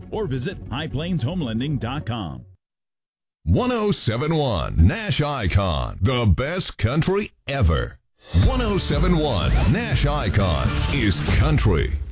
or visit highplainshomelending.com. 1071 Nash Icon, the best country ever. 1071 Nash Icon is country.